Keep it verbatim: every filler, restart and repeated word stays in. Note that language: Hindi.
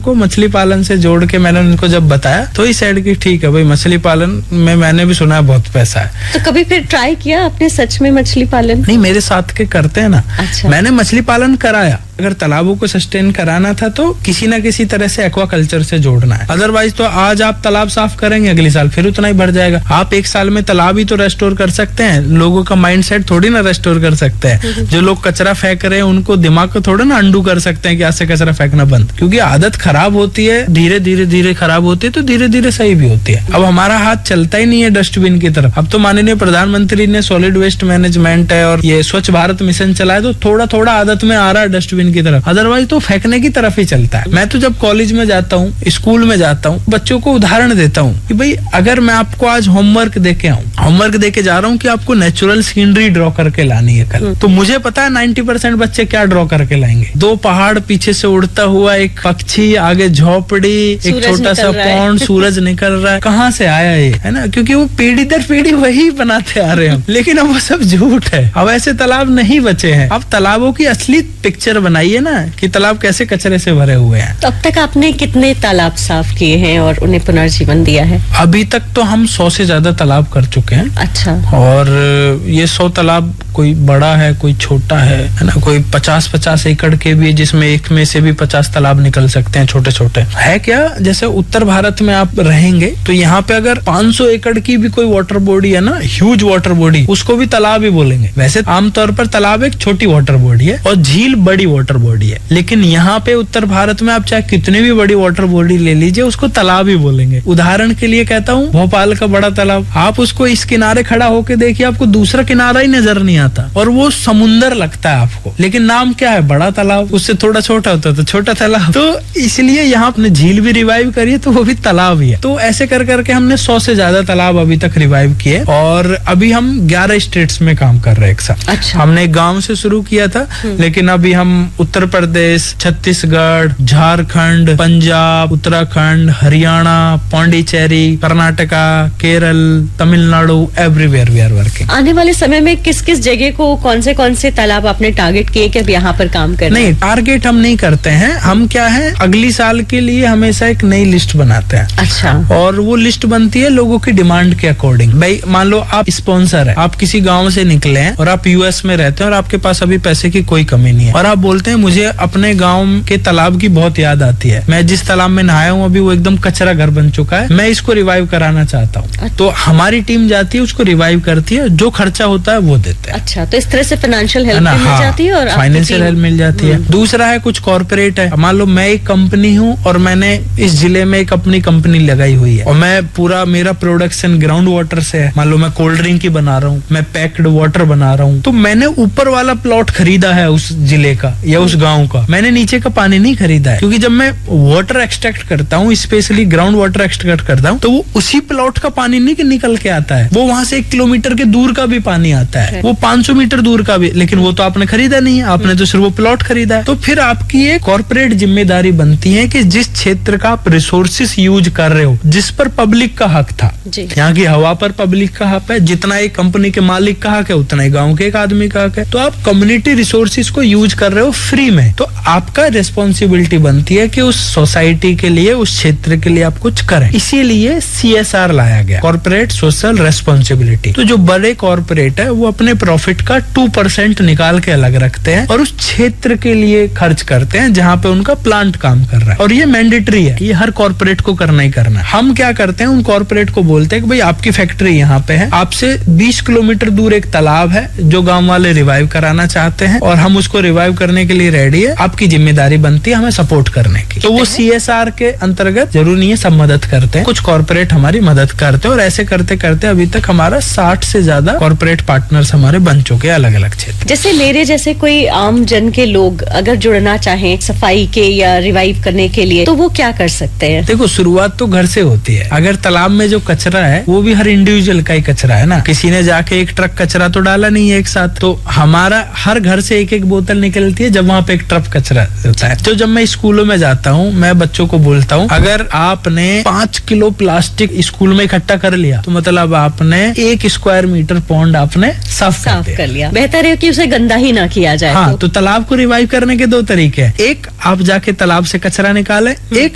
को मछली पालन से जोड़ के मैंने उनको जब बताया तो ही सेड की ठीक है भाई, मछली पालन में मैंने भी सुना है बहुत पैसा है। तो कभी फिर ट्राई किया आपने सच में मछली पालन? नहीं, मेरे साथ के करते हैं ना। अच्छा। मैंने मछली पालन कराया। अगर तालाबों को सस्टेन कराना था तो किसी ना किसी तरह से एक्वा कल्चर से जोड़ना है। अदरवाइज तो आज आप तालाब साफ करेंगे, अगले साल फिर उतना ही बढ़ जाएगा। आप एक साल में तालाब ही तो रेस्टोर कर सकते हैं, लोगों का माइंडसेट थोड़ी ना रेस्टोर कर सकते हैं। जो लोग कचरा फेंक रहे हैं उनको दिमाग को थोड़ा ना अंडू कर सकते हैं कि ऐसे कचरा फेंकना बंद, क्योंकि आदत खराब होती है, धीरे धीरे धीरे खराब होती है तो धीरे धीरे सही भी होती है। अब हमारा हाथ चलता ही नहीं है डस्टबिन की तरफ। अब तो माननीय प्रधानमंत्री ने सॉलिड वेस्ट मैनेजमेंट है और ये स्वच्छ भारत मिशन चलाया तो थोड़ा थोड़ा आदत में आ रहा है डस्टबिन की तरफ, अदरवाइज तो फेंकने की तरफ ही चलता है। मैं तो जब कॉलेज में जाता हूँ, स्कूल में जाता हूँ, बच्चों को उदाहरण देता हूँ कि भाई अगर मैं आपको आज होमवर्क देके आऊँ, होमवर्क देके जा रहा हूँ कि आपको नेचुरल सीनरी ड्रॉ करके लानी है कल, तो मुझे पता है नाइन्टी परसेंट बच्चे क्या ड्रॉ करके लाएंगे। दो पहाड़ पीछे से उड़ता हुआ, एक पक्षी, आगे झोपड़ी, एक छोटा सा पॉन्ड, सूरज निकल रहा है। कहाँ से आया ये, है ना? क्योंकि वो पीढ़ी दर पीढ़ी वही बनाते आ रहे हैं, लेकिन अब वो सब झूठ है। अब ऐसे तालाब नहीं बचे हैं। अब तालाबों की असली पिक्चर बनाइए ना कि तालाब कैसे कचरे से भरे हुए हैं। तो अब तक आपने कितने तालाब साफ किए हैं और उन्हें पुनर्जीवन दिया है? अभी तक तो हम सौ से ज्यादा तालाब कर चुके हैं। अच्छा। और ये सौ तालाब कोई बड़ा है, कोई छोटा है, है ना? कोई पचास पचास एकड़ के भी, जिसमें एक में से भी पचास तालाब निकल सकते हैं छोटे छोटे। है क्या, जैसे उत्तर भारत में आप रहेंगे तो यहाँ पे अगर पाँच सौ एकड़ की भी कोई वाटर बॉडी है ना, ह्यूज वाटर बॉडी, उसको भी तालाब ही बोलेंगे। वैसे आमतौर पर तालाब एक छोटी वाटर बॉडी है और झील बड़ी वाटर बॉडी है, लेकिन यहाँ पे उत्तर भारत में आप चाहे कितनी भी बड़ी वाटर बॉडी ले लीजिए, उसको तालाब ही बोलेंगे। उदाहरण के लिए कहता हूँ, भोपाल का बड़ा तालाब, आप उसको इस किनारे खड़ा होके देखिए, आपको दूसरा किनारा ही नजर नहीं आता और वो समुंदर लगता है आपको, लेकिन नाम क्या है? बड़ा तालाब। उससे थोड़ा छोटा होता है तो छोटा तालाब। तो इसलिए यहाँ अपने झील भी रिवाइव करिए तो वो भी तालाब ही है। तो ऐसे कर करके हमने सौ से ज्यादा तालाब अभी तक रिवाइव किए और अभी हम ग्यारह स्टेट्स में काम कर रहे हैं एक साथ। अच्छा। हमने एक गाँव से शुरू किया था, लेकिन अभी हम Uttar Pradesh, Chhattisgarh, Jharkhand, Punjab, Uttarakhand, Haryana, Pondicherry, Karnataka, Kerala, Tamil Nadu, everywhere we are working. आने वाले समय में किस किस जगह को, कौन से कौन से तालाब आपने टारगेट किए कि अब यहाँ पर काम करना? नहीं, टारगेट हम नहीं करते हैं। हम क्या है, अगली साल के लिए हमेशा एक नई लिस्ट बनाते हैं। अच्छा। और वो लिस्ट बनती है लोगों की डिमांड के अकॉर्डिंग। भाई मान लो आप स्पॉन्सर है, आप किसी गाँव से निकले हैं और आप यूएस में रहते हैं और आपके पास अभी पैसे की कोई कमी नहीं है और आप बोलते हैं मुझे अपने गाँव के तालाब की बहुत याद आती है, मैं जिस तालाब में नहाया हूँ अभी वो एकदम कचरा घर बन चुका है, मैं इसको रिवाइव कराना चाहता हूँ। तो हमारी टीम जाती है, उसको रिवाइव करती है, जो खर्चा होता है वो देते हैं। अच्छा, तो इस तरह से फाइनेंशियल हेल्प मिल हाँ, जाती है और फाइनेंशियल हेल्प मिल जाती है। दूसरा है कुछ कॉर्पोरेट है, मान लो मैं एक कंपनी हूँ और मैंने इस जिले में एक अपनी कंपनी लगाई हुई है और मैं पूरा, मेरा प्रोडक्शन ग्राउंड वाटर से है। मान लो मैं कोल्ड ड्रिंक की बना रहा हूँ, मैं पैक्ड वाटर बना रहा हूँ, तो मैंने ऊपर वाला प्लॉट खरीदा है उस जिले का या उस गाँव का, मैंने नीचे का पानी नहीं खरीदा है। क्योंकि जब मैं वाटर एक्सट्रैक्ट करता हूँ, स्पेशली ग्राउंड वाटर एक्सट्रैक्ट करता हूँ, तो वो उसी प्लॉट का पानी नहीं निकल के आता है, वो वहां से एक किलोमीटर के दूर का भी पानी आता है, वो पाँच सौ मीटर दूर का भी, लेकिन वो तो आपने खरीदा नहीं है, आपने तो सिर्फ वो प्लॉट खरीदा है। तो फिर आपकी एक कॉर्पोरेट जिम्मेदारी बनती है कि जिस क्षेत्र का आप रिसोर्सेस यूज कर रहे हो, जिस पर पब्लिक का हक था, यहाँ की हवा पर पब्लिक का हक है, जितना एक कंपनी के मालिक का हक है उतना ही गाँव के एक आदमी का हक है, तो आप कम्युनिटी रिसोर्सेज को यूज कर रहे हो फ्री में, तो आपका रिस्पॉन्सिबिलिटी बनती है कि उस सोसाइटी के लिए, उस क्षेत्र के लिए आप कुछ करें। इसीलिए सीएसआर लाया गया, कॉर्पोरेट सोशल रेस्पॉन्सिबिलिटी। तो जो बड़े कॉर्पोरेट है वो अपने प्रॉफिट का टू परसेंट निकाल के अलग रखते हैं और उस क्षेत्र के लिए खर्च करते हैं जहाँ पे उनका प्लांट काम कर रहा है, और ये मैंडेटरी है, ये हर कॉर्पोरेट को करना ही करना है। हम क्या करते हैं, उन कॉर्पोरेट को बोलते हैं कि भाई आपकी फैक्ट्री यहाँ पे है, आपसे बीस किलोमीटर दूर एक तालाब है जो गाँव वाले रिवाइव कराना चाहते हैं और हम उसको रिवाइव करने के लिए रेडी है, आपकी जिम्मेदारी बनती है हमें सपोर्ट करने की। तो वो सीएसआर के अंतर्गत जरूर नहीं है, सब मदद करते हैं, कुछ कॉर्पोरेट हमारी मदद करते हैं और ऐसे करते करते अभी तक हमारा साठ से ज्यादा कॉर्पोरेट पार्टनर्स हमारे बन चुके हैं अलग अलग क्षेत्र। जैसे मेरे जैसे कोई आम जन के लोग अगर जुड़ना चाहें सफाई के या रिवाइव करने के लिए, तो वो क्या कर सकते हैं? देखो, शुरुआत तो घर से होती है। अगर तालाब में जो कचरा है वो भी हर इंडिविजुअल का ही कचरा है ना, किसी ने जाके एक ट्रक कचरा तो डाला नहीं है एक साथ, तो हमारा हर घर से एक एक बोतल निकलती है जब वहाँ पे एक ट्रक कचरा होता है। तो जब मैं स्कूलों में जाता हूँ, मैं बच्चों को बोलता हूँ, अगर आपने पांच किलो प्लास्टिक स्कूल में इकट्ठा कर लिया तो मतलब आपने एक स्क्वायर मीटर पॉन्ड आपने साफ, साफ कर, कर लिया। बेहतर है कि उसे गंदा ही ना किया जाए। हाँ, तो, तो तालाब को रिवाइव करने के दो तरीके हैं, एक आप जाके तालाब से कचरा निकालें, एक